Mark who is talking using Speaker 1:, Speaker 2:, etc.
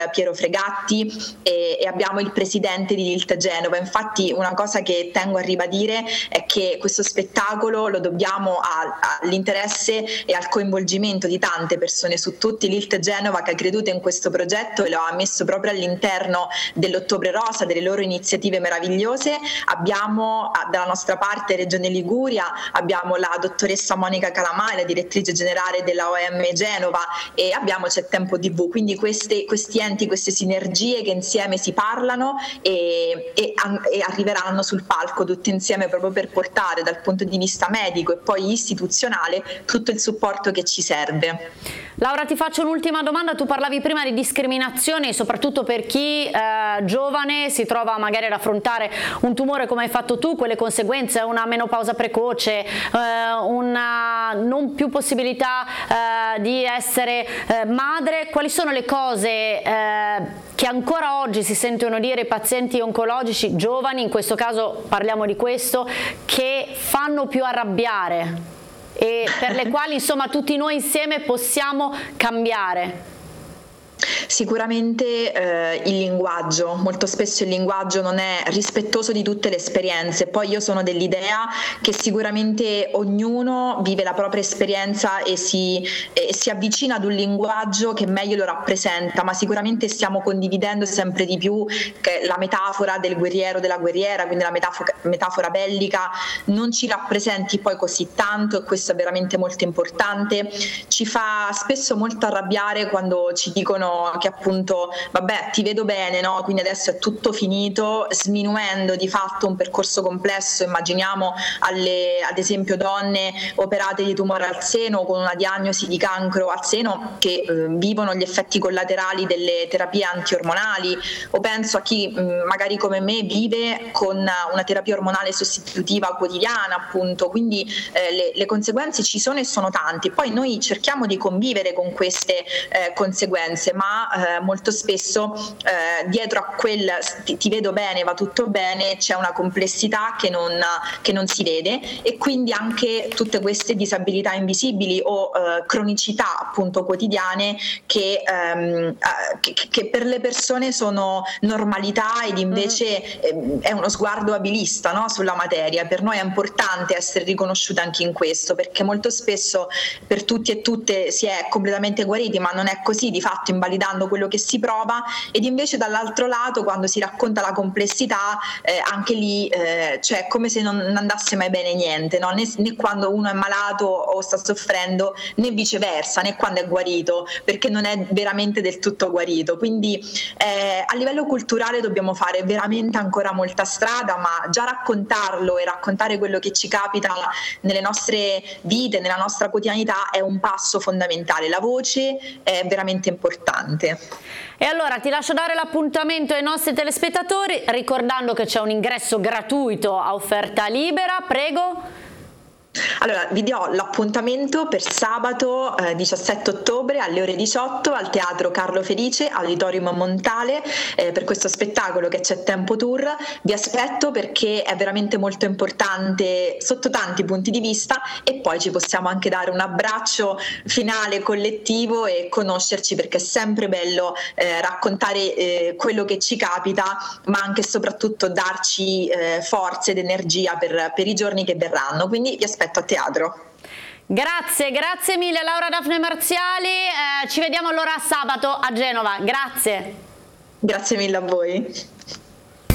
Speaker 1: Piero Fregatti e abbiamo il presidente di Lilt Genova. Infatti una cosa che tengo a ribadire è che questo spettacolo lo dobbiamo all'interesse e al coinvolgimento di tante persone su tutti. Lilt Genova che ha creduto in questo progetto e lo ha messo proprio all'interno dell'Ottobre Rosa, delle loro iniziative meravigliose. Abbiamo dalla nostra parte Regione Liguria, abbiamo la dottoressa Monica Calamai, la direttrice generale della OM Genova, e abbiamo C'è Tempo TV, quindi questi enti, queste sinergie che insieme si parlano e arriveranno sul palco tutti insieme proprio per portare dal punto di vista medico e poi istituzionale tutto il supporto che ci serve.
Speaker 2: Laura, ti faccio un'ultima domanda. Tu parlavi prima di discriminazione, soprattutto per chi giovane si trova magari ad affrontare un tumore come hai fatto tu, quelle conseguenze, una menopausa precoce, una non più possibilità di essere madre. Quali sono le cose che ancora oggi si sentono dire i pazienti oncologici giovani, in questo caso parliamo di questo, che fanno più arrabbiare e per le quali insomma tutti noi insieme possiamo cambiare?
Speaker 1: Sicuramente il linguaggio, molto spesso il linguaggio non è rispettoso di tutte le esperienze. Poi io sono dell'idea che sicuramente ognuno vive la propria esperienza e si avvicina ad un linguaggio che meglio lo rappresenta, ma sicuramente stiamo condividendo sempre di più che la metafora del guerriero, della guerriera, quindi la metafora bellica non ci rappresenti poi così tanto, e questo è veramente molto importante. Ci fa spesso molto arrabbiare quando ci dicono che appunto vabbè ti vedo bene, no? Quindi adesso è tutto finito, sminuendo di fatto un percorso complesso. Immaginiamo ad esempio donne operate di tumore al seno con una diagnosi di cancro al seno che vivono gli effetti collaterali delle terapie antiormonali, o penso a chi magari come me vive con una terapia ormonale sostitutiva quotidiana, appunto. Quindi le conseguenze ci sono e sono tanti. Poi noi cerchiamo di convivere con queste conseguenze, ma molto spesso dietro a quel ti vedo bene, va tutto bene, c'è una complessità che non si vede, e quindi anche tutte queste disabilità invisibili o cronicità appunto quotidiane che per le persone sono normalità, ed invece è uno sguardo abilista, no, sulla materia. Per noi è importante essere riconosciute anche in questo, perché molto spesso per tutti e tutte si è completamente guariti, ma non è così, di fatto invalidando quello che si prova. Ed invece dall'altro lato, quando si racconta la complessità, anche lì cioè come se non andasse mai bene niente, no? né quando uno è malato o sta soffrendo, né viceversa, né quando è guarito, perché non è veramente del tutto guarito. Quindi a livello culturale dobbiamo fare veramente ancora molta strada, ma già raccontarlo e raccontare quello che ci capita nelle nostre vite, nella nostra quotidianità, è un passo fondamentale. La voce è veramente importante.
Speaker 2: E allora ti lascio dare l'appuntamento ai nostri telespettatori, ricordando che c'è un ingresso gratuito a offerta libera. Prego.
Speaker 1: Allora, vi do l'appuntamento per sabato 17 ottobre alle ore 18 al Teatro Carlo Felice, Auditorium Montale, per questo spettacolo che C'è Tempo Tour. Vi aspetto perché è veramente molto importante sotto tanti punti di vista, e poi ci possiamo anche dare un abbraccio finale collettivo e conoscerci, perché è sempre bello raccontare quello che ci capita, ma anche e soprattutto darci forze ed energia per i giorni che verranno. Quindi vi aspetto a teatro.
Speaker 2: Grazie mille Laura Daphne Marziali, ci vediamo allora sabato a Genova. Grazie
Speaker 1: mille a voi.